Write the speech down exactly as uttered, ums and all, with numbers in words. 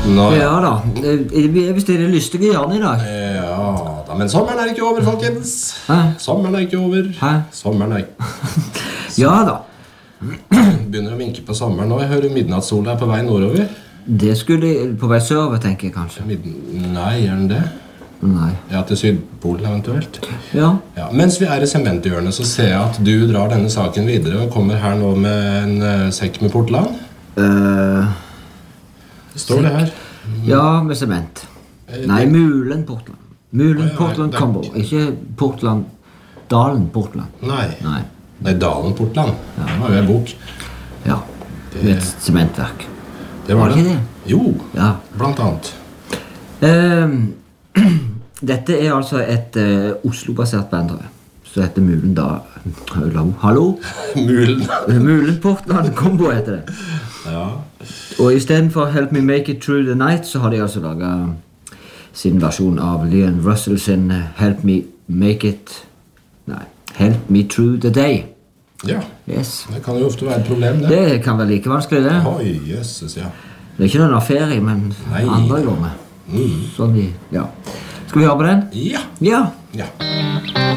Nå, ja da, vi er vist i det lystige hjørnet i dag. Ja da, men sommeren er ikke over, folkens. Hæ? Sommeren er ikke over. Hæ? Sommeren er Ja da. Begynner å vinke på sommeren nå. Jeg hører midnattssola er på vei nordover. Det skulle på vei sørover, tenker jeg kanskje. Midn... Nei, gjør den det? Nei. Ja, til Sydpolen eventuelt. Ja. Ja, mens vi er i sementhjørnet, så ser jeg at du drar denne saken videre og kommer her nå med en uh, sekk med Portland. Uh, Det står det her. ja, med sement. Nei, Mulen Portland. Mulen Å, ja, Portland det er- Combo. Ikke Portland, Dalen Portland. Nei. Nei. Nei, Dalen Portland. Ja. Det var jo en bok. Ja, Det- med et sementverk. Det var Var det. ikke det? Jo, Ja. blant annet. Ehm, dette er altså et uh, Oslo-basert band, tror jeg. Så heter Mulen da... Hallo? Hallo? Mulen. Mulen Portland Combo heter det. Ja. Og i stedet for Help Me Make It Through the Night, så har de altså laget sin versjon av Leon Russell sin Help Me Make It... Nei, Help Me Through the Day. Ja, Yes. det kan jo ofte være et problem, det. Det kan være like vanskelig, det. Oi, jøsses, ja. Det er ikke noen affære, men Nei. andre går med. Mm. Sånn de, ja. Skal vi høre på den? Ja. Ja. Ja.